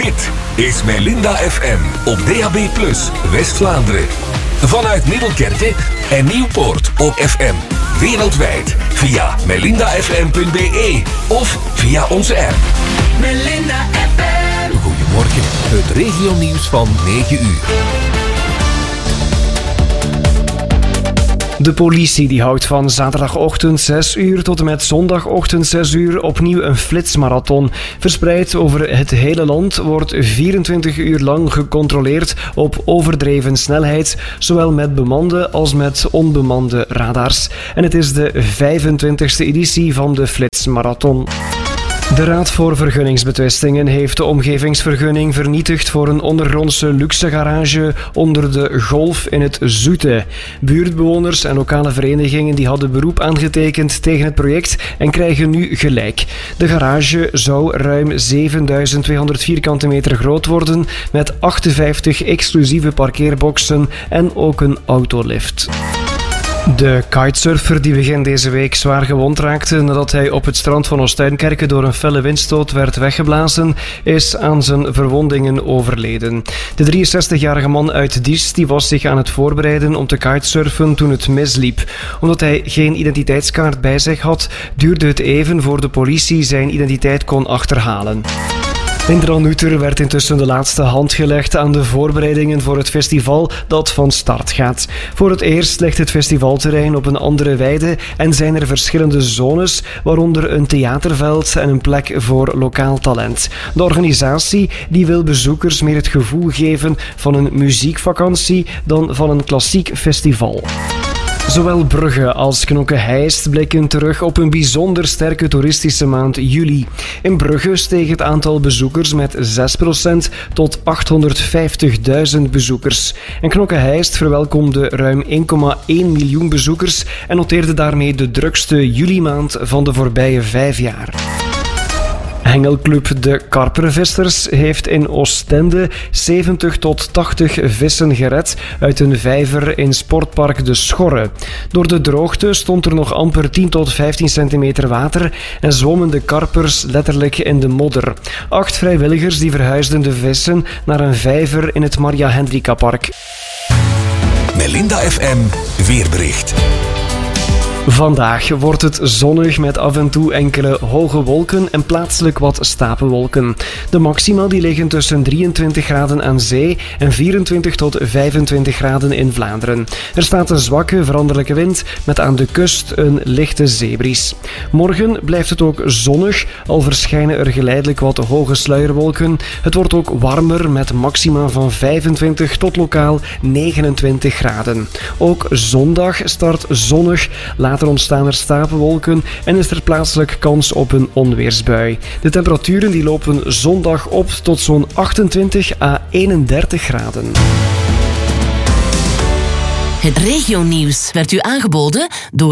Dit is Melinda FM op DAB+, West-Vlaanderen. Vanuit Middelkerke en Nieuwpoort op FM. Wereldwijd via melindafm.be of via onze app. Melinda FM. Goedemorgen, het regionieuws van 9 uur. De politie die houdt van zaterdagochtend 6 uur tot en met zondagochtend 6 uur opnieuw een flitsmarathon. Verspreid over het hele land wordt 24 uur lang gecontroleerd op overdreven snelheid, zowel met bemande als met onbemande radars. En het is de 25e editie van de flitsmarathon. De Raad voor Vergunningsbetwistingen heeft de omgevingsvergunning vernietigd voor een ondergrondse luxe garage onder de Golf in het Zoete. Buurtbewoners en lokale verenigingen die hadden beroep aangetekend tegen het project en krijgen nu gelijk. De garage zou ruim 7200 vierkante meter groot worden met 58 exclusieve parkeerboxen en ook een autolift. De kitesurfer die begin deze week zwaar gewond raakte nadat hij op het strand van Oostuinkerke door een felle windstoot werd weggeblazen, is aan zijn verwondingen overleden. De 63-jarige man uit Diest die was zich aan het voorbereiden om te kitesurfen toen het misliep. Omdat hij geen identiteitskaart bij zich had, duurde het even voor de politie zijn identiteit kon achterhalen. In Dranouter werd intussen de laatste hand gelegd aan de voorbereidingen voor het festival dat van start gaat. Voor het eerst ligt het festivalterrein op een andere weide en zijn er verschillende zones, waaronder een theaterveld en een plek voor lokaal talent. De organisatie die wil bezoekers meer het gevoel geven van een muziekvakantie dan van een klassiek festival. Zowel Brugge als Knokke-Heist blikken terug op een bijzonder sterke toeristische maand juli. In Brugge steeg het aantal bezoekers met 6% tot 850.000 bezoekers. En Knokke-Heist verwelkomde ruim 1,1 miljoen bezoekers en noteerde daarmee de drukste juli-maand van de voorbije 5 jaar. Hengelclub De Karpervissers heeft in Oostende 70 tot 80 vissen gered uit een vijver in sportpark De Schorre. Door de droogte stond er nog amper 10 tot 15 centimeter water en zwommen de karpers letterlijk in de modder. 8 vrijwilligers die verhuisden de vissen naar een vijver in het Maria Hendrika Park. Melinda FM weerbericht. Vandaag wordt het zonnig met af en toe enkele hoge wolken en plaatselijk wat stapelwolken. De maxima die liggen tussen 23 graden aan zee en 24 tot 25 graden in Vlaanderen. Er staat een zwakke veranderlijke wind met aan de kust een lichte zeebries. Morgen blijft het ook zonnig, al verschijnen er geleidelijk wat hoge sluierwolken. Het wordt ook warmer met maxima van 25 tot lokaal 29 graden. Ook zondag start zonnig. Later ontstaan er stapelwolken en is er plaatselijk kans op een onweersbui. De temperaturen die lopen zondag op tot zo'n 28 à 31 graden. Het regionieuws werd u aangeboden door